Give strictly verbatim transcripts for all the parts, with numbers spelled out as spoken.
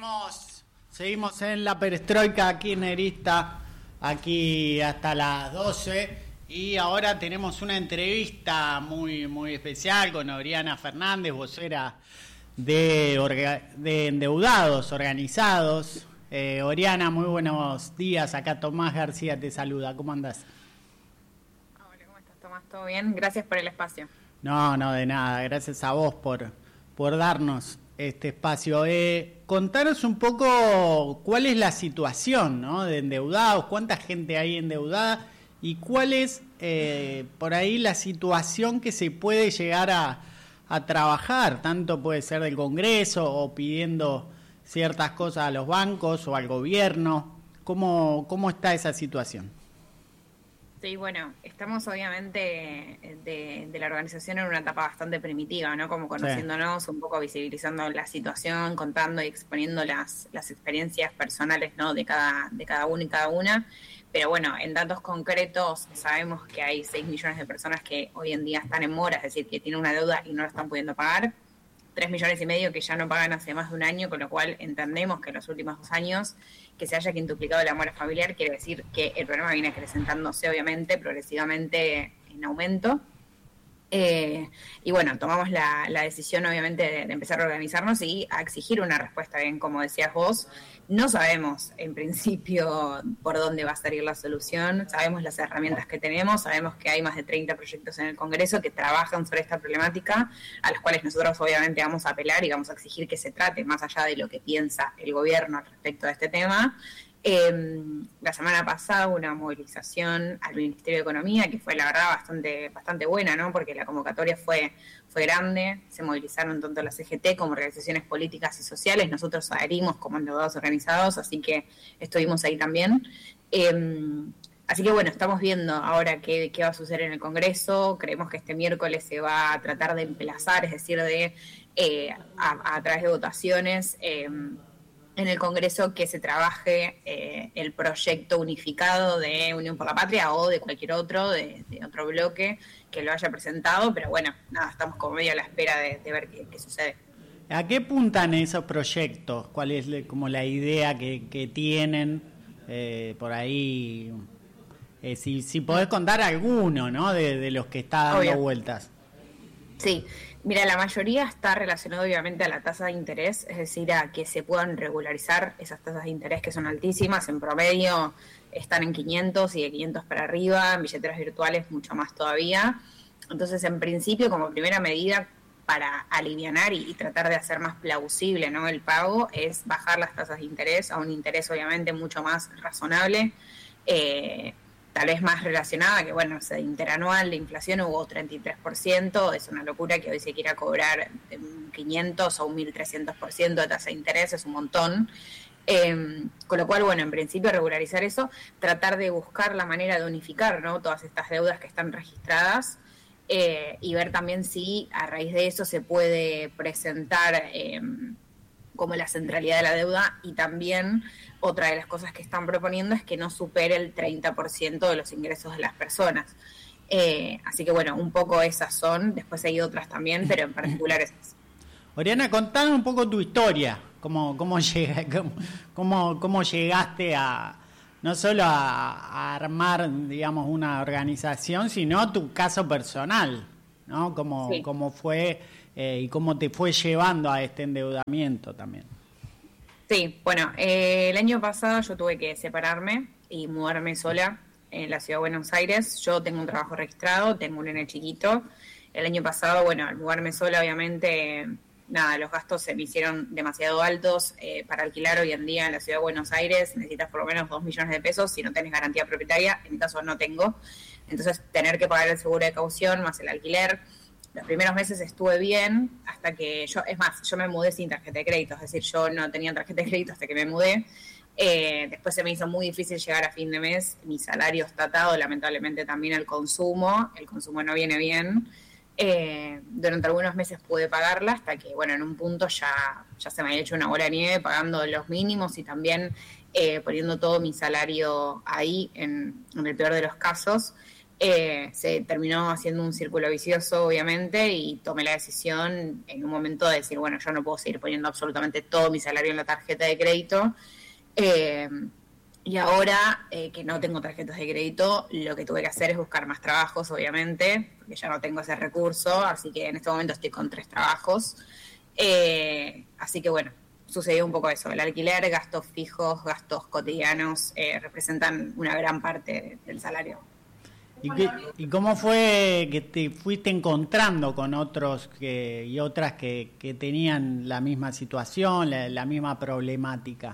Seguimos, seguimos en la perestroika aquí en Negrista, aquí hasta las doce, y ahora tenemos una entrevista muy muy especial con Oriana Fernández, vocera de, orga, de endeudados organizados. Eh, Oriana, muy buenos días, acá Tomás García te saluda, ¿cómo andás? Hola, ¿cómo estás, Tomás? ¿Todo bien? Gracias por el espacio. No, no, de nada, gracias a vos por, por darnos este espacio. Eh, contanos un poco cuál es la situación, ¿no?, de endeudados, cuánta gente hay endeudada y cuál es eh, por ahí la situación que se puede llegar a, a trabajar, tanto puede ser del Congreso o pidiendo ciertas cosas a los bancos o al gobierno. ¿Cómo, cómo está esa situación? Sí, bueno, estamos obviamente de, de la organización en una etapa bastante primitiva, ¿no? Como conociéndonos, sí, un poco visibilizando la situación, contando y exponiendo las, las experiencias personales, ¿no?, de cada, de cada uno y cada una. Pero bueno, en datos concretos sabemos que hay seis millones de personas que hoy en día están en mora, es decir, que tienen una deuda y no la están pudiendo pagar. tres millones y medio que ya no pagan hace más de un año, con lo cual entendemos que en los últimos dos años que se haya quintuplicado la mora familiar quiere decir que el problema viene acrecentándose, obviamente, progresivamente en aumento. Eh, y bueno, tomamos la, la decisión, obviamente, de, de empezar a organizarnos y a exigir una respuesta, bien, como decías vos. No sabemos, en principio, por dónde va a salir la solución. Sabemos las herramientas que tenemos, sabemos que hay más de treinta proyectos en el Congreso que trabajan sobre esta problemática, a las cuales nosotros, obviamente, vamos a apelar y vamos a exigir que se trate, más allá de lo que piensa el gobierno respecto a este tema. Eh, la semana pasada hubo una movilización al Ministerio de Economía que fue, la verdad, bastante bastante buena, ¿no?, porque la convocatoria fue fue grande. Se movilizaron tanto la C G T como organizaciones políticas y sociales. Nosotros adherimos como endeudados organizados, así que estuvimos ahí también. Eh, así que bueno, estamos viendo ahora qué, qué va a suceder en el Congreso. Creemos que este miércoles se va a tratar de emplazar, es decir, de eh, a, a través de votaciones eh, en el Congreso que se trabaje eh, el proyecto unificado de Unión por la Patria o de cualquier otro, de, de otro bloque que lo haya presentado, pero bueno, nada, estamos como medio a la espera de, de ver qué, qué sucede. ¿A qué apuntan esos proyectos? ¿Cuál es le, como la idea que, que tienen eh, por ahí? Eh, si, si podés contar alguno, ¿no?, de, de los que está dando Obvio. vueltas. Sí, mira, la mayoría está relacionado obviamente a la tasa de interés, es decir, a que se puedan regularizar esas tasas de interés que son altísimas. En promedio están en quinientos y de quinientos para arriba, en billeteras virtuales mucho más todavía. Entonces, en principio, como primera medida para alivianar y, y tratar de hacer más plausible, ¿no?, el pago, es bajar las tasas de interés a un interés obviamente mucho más razonable, eh, tal vez más relacionada, que bueno, o sea, interanual de inflación hubo treinta y tres por ciento, es una locura que hoy se quiera cobrar un quinientos o un mil trescientos por ciento de tasa de interés, es un montón. Eh, con lo cual, bueno, en principio regularizar eso, tratar de buscar la manera de unificar, ¿no?, todas estas deudas que están registradas, eh, y ver también si a raíz de eso se puede presentar eh, como la centralidad de la deuda. Y también otra de las cosas que están proponiendo es que no supere el treinta por ciento de los ingresos de las personas. Eh, así que bueno, un poco esas son, después hay otras también, pero en particular esas. Oriana, contanos un poco tu historia, cómo cómo, llega, cómo, cómo, cómo llegaste a no solo a, a armar, digamos, una organización, sino tu caso personal, ¿no? Cómo, sí. cómo fue eh, y cómo te fue llevando a este endeudamiento también. Sí, bueno, eh, el año pasado yo tuve que separarme y mudarme sola en la ciudad de Buenos Aires. Yo tengo un trabajo registrado, tengo un nene chiquito. El año pasado, bueno, al mudarme sola, obviamente, nada, los gastos se me hicieron demasiado altos. Eh, para alquilar hoy en día en la ciudad de Buenos Aires necesitas por lo menos dos millones de pesos si no tenés garantía propietaria. En mi caso no tengo. Entonces, tener que pagar el seguro de caución más el alquiler. Los primeros meses estuve bien, hasta que yo, es más, yo me mudé sin tarjeta de crédito, es decir, yo no tenía tarjeta de crédito hasta que me mudé. Eh, después se me hizo muy difícil llegar a fin de mes, mi salario está atado lamentablemente también al consumo, el consumo no viene bien. Eh, durante algunos meses pude pagarla hasta que, bueno, en un punto ya, ya se me había hecho una bola de nieve pagando los mínimos y también eh, poniendo todo mi salario ahí en, en el peor de los casos. Eh, se terminó haciendo un círculo vicioso, obviamente, y tomé la decisión en un momento de decir, bueno, yo no puedo seguir poniendo absolutamente todo mi salario en la tarjeta de crédito. Eh, y ahora eh, que no tengo tarjetas de crédito, lo que tuve que hacer es buscar más trabajos, obviamente, porque ya no tengo ese recurso, así que en este momento estoy con tres trabajos. Eh, así que bueno, sucedió un poco eso. El alquiler, gastos fijos, gastos cotidianos, eh, representan una gran parte del salario. ¿Y, qué, ¿Y cómo fue que te fuiste encontrando con otros que, y otras que, que tenían la misma situación, la, la misma problemática?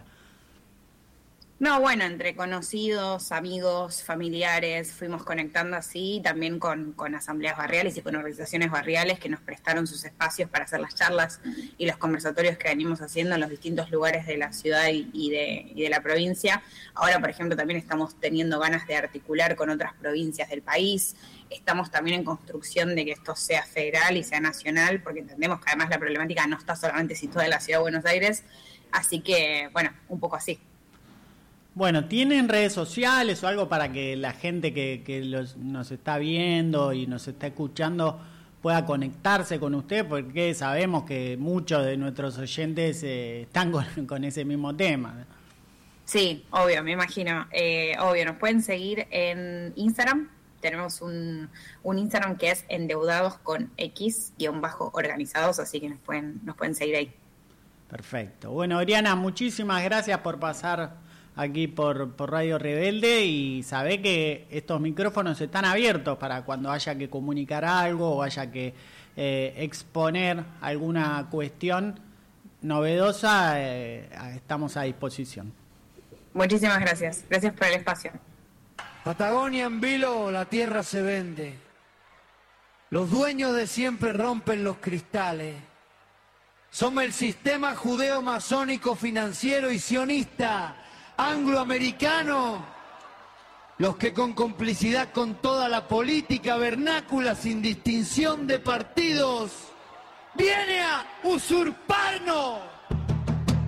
No, bueno, entre conocidos, amigos, familiares, fuimos conectando así, también con, con asambleas barriales y con organizaciones barriales que nos prestaron sus espacios para hacer las charlas y los conversatorios que venimos haciendo en los distintos lugares de la ciudad y, y, de, y de la provincia. Ahora, por ejemplo, también estamos teniendo ganas de articular con otras provincias del país. Estamos también en construcción de que esto sea federal y sea nacional, porque entendemos que además la problemática no está solamente situada en la ciudad de Buenos Aires. Así que, bueno, un poco así. Bueno, ¿tienen redes sociales o algo para que la gente que, que los, nos está viendo y nos está escuchando pueda conectarse con usted? Porque sabemos que muchos de nuestros oyentes eh, están con, con ese mismo tema. Sí, obvio, me imagino. Eh, obvio, nos pueden seguir en Instagram. Tenemos un, un Instagram que es endeudados con X guión bajo organizados, así que nos pueden, nos pueden seguir ahí. Perfecto. Bueno, Oriana, muchísimas gracias por pasar aquí por, por Radio Rebelde, y sabé que estos micrófonos están abiertos para cuando haya que comunicar algo o haya que eh, exponer alguna cuestión novedosa, eh, estamos a disposición. Muchísimas gracias. Gracias por el espacio. Patagonia en vilo, la tierra se vende. Los dueños de siempre rompen los cristales. Somos el sistema judeo-masónico financiero y sionista angloamericano, los que con complicidad con toda la política vernácula sin distinción de partidos viene a usurparnos.